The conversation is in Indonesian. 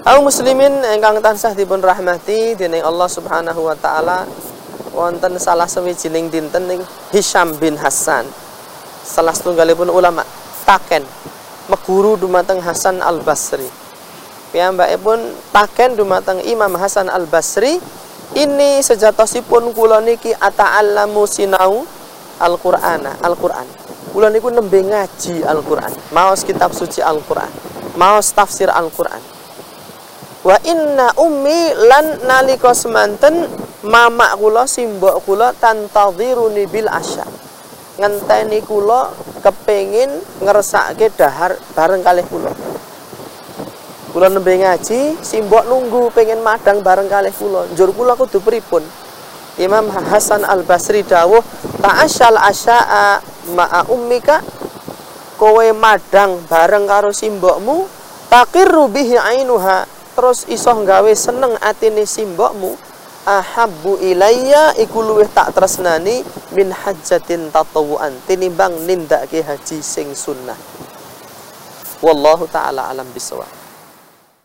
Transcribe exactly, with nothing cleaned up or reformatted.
Kaum muslimin ingkang tansah dipun rahmati dening Allah Subhanahu wa taala, wonten salah sawijining dinten ing Hisyam bin Hasan, salah setunggalipun ulama taken meguru dumateng Hasan Al-Basri. Piyambakipun taken dumateng Imam Hasan Al-Basri, ini sejatosipun kula niki ata'allamu sinau Al-Qur'ana, Al-Qur'an. Kula niku nembe ngaji Al-Qur'an, maos kitab suci Al-Qur'an, maos tafsir Al-Qur'an. Wa inna ummi lan nalika semanten mamak kula simbok kula tantadhiruni bil asya. Ngenteni kula kepengin ngersake dahar bareng kalih kula. Kula nembe ngaji, simbok nunggu pengen madang bareng kalih kula. Njur kula kudu pripun? Imam Hasan Al-Basri dawuh, ta'asyal asya'a ma'a ummika, kowe madang bareng karo simbokmu, taqirru bihi ainuha, terus iso gawe seneng atine simbokmu, ahabbu ilayya iku luwih tak tresnani min hajjatin tatawuan, tinimbang nindakake haji sing sunnah. Wallahu taala alam bisawab.